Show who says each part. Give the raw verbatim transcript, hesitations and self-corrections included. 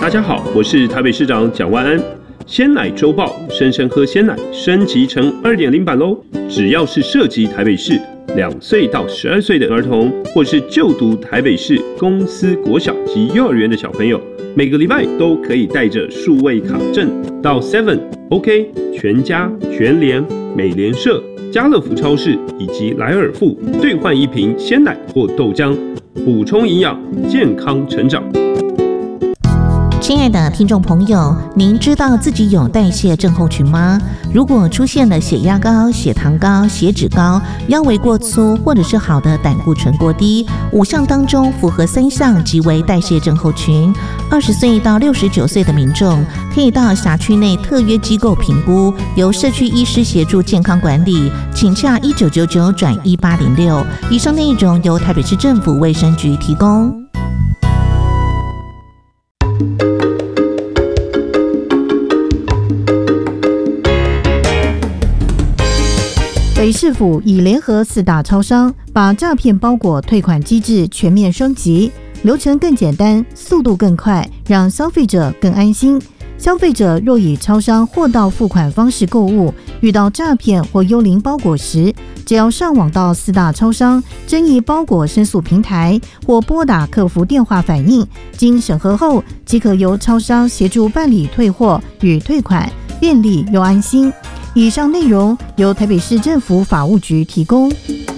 Speaker 1: 大家好，我是台北市长蒋万安。鲜奶周报，生生喝鲜奶升级成 二点零 版喽！只要是涉及台北市两岁到十二岁的儿童，或是就读台北市公私国小及幼儿园的小朋友，每个礼拜都可以带着数位卡证到 seven、OK、全家、全联、美联社、家乐福超市以及莱尔富兑换一瓶鲜奶或豆浆，补充营养，健康成长。
Speaker 2: 亲爱的听众朋友，您知道自己有代谢症候群吗？如果出现了血压高、血糖高、血脂高、腰围过粗，或者是好的胆固醇过低，五项当中符合三项即为代谢症候群。二十岁到六十九岁的民众可以到辖区内特约机构评估，由社区医师协助健康管理，请洽一九九九转一八零六。以上内容由台北市政府卫生局提供。
Speaker 3: 北市府已联合四大超商，把诈骗包裹退款机制全面升级，流程更简单，速度更快，让消费者更安心。消费者若以超商货到付款方式购物，遇到诈骗或幽灵包裹时，只要上网到四大超商争议包裹申诉平台，或拨打客服电话反映，经审核后，即可由超商协助办理退货与退款，便利又安心。以上内容由台北市政府法务局提供。